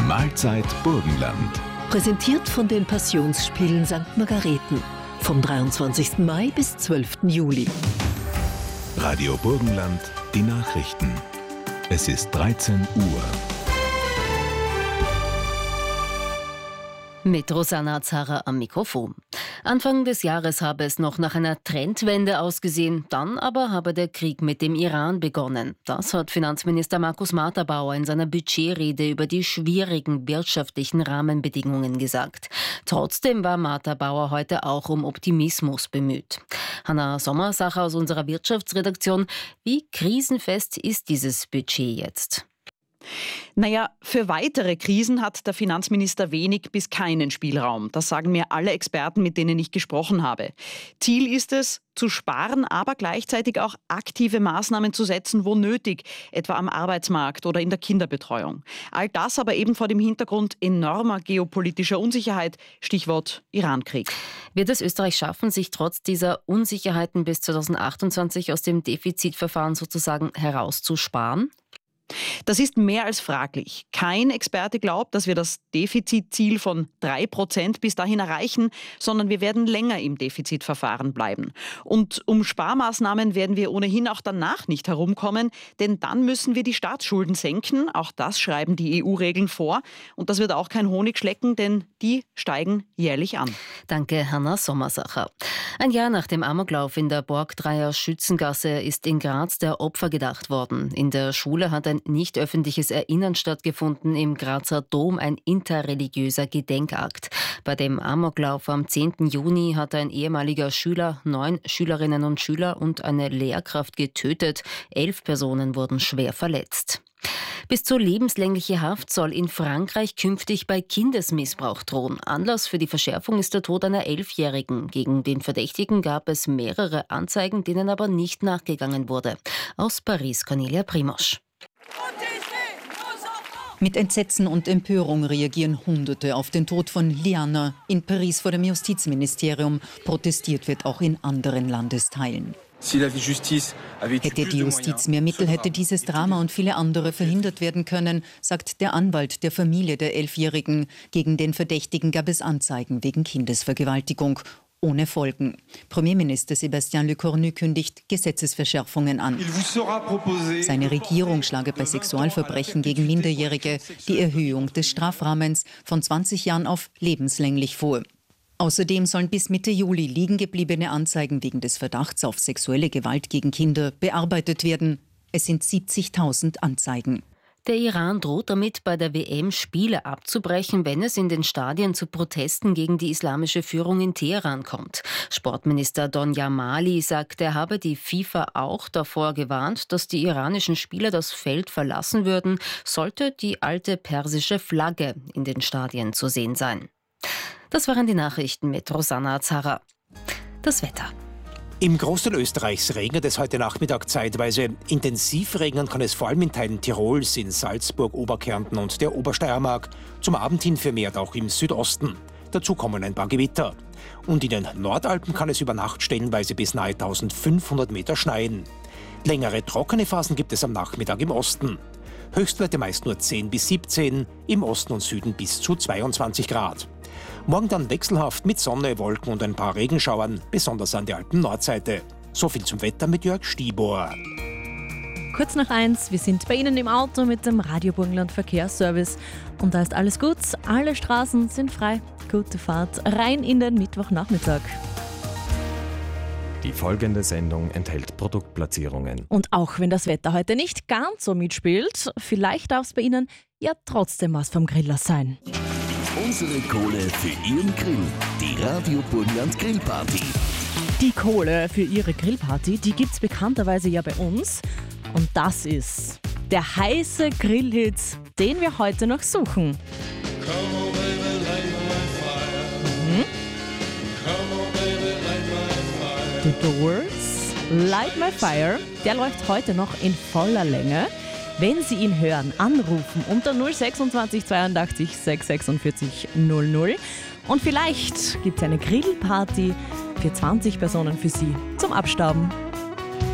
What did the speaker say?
Mahlzeit Burgenland. Präsentiert von den Passionsspielen St. Margareten. Vom 23. Mai bis 12. Juli. Radio Burgenland, die Nachrichten. Es ist 13 Uhr. Mit Rosanna Zara am Mikrofon. Anfang des Jahres habe es noch nach einer Trendwende ausgesehen, dann aber habe der Krieg mit dem Iran begonnen. Das hat Finanzminister Markus Marthabauer in seiner Budgetrede über die schwierigen wirtschaftlichen Rahmenbedingungen gesagt. Trotzdem war Marthabauer heute auch um Optimismus bemüht. Hanna Sommersacher aus unserer Wirtschaftsredaktion: Wie krisenfest ist dieses Budget jetzt? Naja, für weitere Krisen hat der Finanzminister wenig bis keinen Spielraum. Das sagen mir alle Experten, mit denen ich gesprochen habe. Ziel ist es, zu sparen, aber gleichzeitig auch aktive Maßnahmen zu setzen, wo nötig, etwa am Arbeitsmarkt oder in der Kinderbetreuung. All das aber eben vor dem Hintergrund enormer geopolitischer Unsicherheit, Stichwort Irankrieg. Wird es Österreich schaffen, sich trotz dieser Unsicherheiten bis 2028 aus dem Defizitverfahren sozusagen herauszusparen? Das ist mehr als fraglich. Kein Experte glaubt, dass wir das Defizitziel von 3% bis dahin erreichen, sondern wir werden länger im Defizitverfahren bleiben. Und um Sparmaßnahmen werden wir ohnehin auch danach nicht herumkommen, denn dann müssen wir die Staatsschulden senken. Auch das schreiben die EU-Regeln vor. Und das wird auch kein Honig schlecken, denn die steigen jährlich an. Danke, Hanna Sommersacher. Ein Jahr nach dem Amoklauf in der Borgdreier Schützengasse ist in Graz der Opfer gedacht worden. In der Schule hat ein nicht öffentliches Erinnern stattgefunden, im Grazer Dom ein interreligiöser Gedenkakt. Bei dem Amoklauf am 10. Juni hat ein ehemaliger Schüler 9 Schülerinnen und Schüler und eine Lehrkraft getötet. 11 Personen wurden schwer verletzt. Bis zu lebenslängliche Haft soll in Frankreich künftig bei Kindesmissbrauch drohen. Anlass für die Verschärfung ist der Tod einer 11-Jährigen. Gegen den Verdächtigen gab es mehrere Anzeigen, denen aber nicht nachgegangen wurde. Aus Paris, Cornelia Primosch. Mit Entsetzen und Empörung reagieren Hunderte auf den Tod von Liana in Paris vor dem Justizministerium. Protestiert wird auch in anderen Landesteilen. Hätte die Justiz mehr Mittel, hätte dieses Drama und viele andere verhindert werden können, sagt der Anwalt der Familie der 11-Jährigen. Gegen den Verdächtigen gab es Anzeigen wegen Kindesvergewaltigung. Ohne Folgen. Premierminister Sébastien Lecornu kündigt Gesetzesverschärfungen an. Seine Regierung schlage bei Sexualverbrechen gegen Minderjährige die Erhöhung des Strafrahmens von 20 Jahren auf lebenslänglich vor. Außerdem sollen bis Mitte Juli liegen gebliebene Anzeigen wegen des Verdachts auf sexuelle Gewalt gegen Kinder bearbeitet werden. Es sind 70.000 Anzeigen. Der Iran droht damit, bei der WM Spiele abzubrechen, wenn es in den Stadien zu Protesten gegen die islamische Führung in Teheran kommt. Sportminister Don Jamali sagt, er habe die FIFA auch davor gewarnt, dass die iranischen Spieler das Feld verlassen würden, sollte die alte persische Flagge in den Stadien zu sehen sein. Das waren die Nachrichten mit Rosanna Zara. Das Wetter. Im Großteil Österreichs regnet es heute Nachmittag zeitweise. Intensiv regnen kann es vor allem in Teilen Tirols, in Salzburg, Oberkärnten und der Obersteiermark. Zum Abend hin vermehrt auch im Südosten. Dazu kommen ein paar Gewitter. Und in den Nordalpen kann es über Nacht stellenweise bis nahe 1500 Meter schneien. Längere trockene Phasen gibt es am Nachmittag im Osten. Höchstwerte meist nur 10 bis 17, im Osten und Süden bis zu 22 Grad. Morgen dann wechselhaft mit Sonne, Wolken und ein paar Regenschauern, besonders an der Alpen-Nordseite. So viel zum Wetter mit Jörg Stibor. Kurz nach 1, wir sind bei Ihnen im Auto mit dem Radio Burgenland Verkehrsservice. Und da ist alles gut, alle Straßen sind frei. Gute Fahrt rein in den Mittwochnachmittag. Die folgende Sendung enthält Produktplatzierungen. Und auch wenn das Wetter heute nicht ganz so mitspielt, vielleicht darf es bei Ihnen ja trotzdem was vom Griller sein. Unsere Kohle für Ihren Grill. Die Radio Burgenland Grillparty. Die Kohle für Ihre Grillparty, die gibt es bekannterweise ja bei uns. Und das ist der heiße Grillhit, den wir heute noch suchen. The Doors, Light My Fire, der läuft heute noch in voller Länge. Wenn Sie ihn hören, anrufen unter 026 82 646 00. Und vielleicht gibt es eine Grillparty für 20 Personen für Sie zum Abstauben.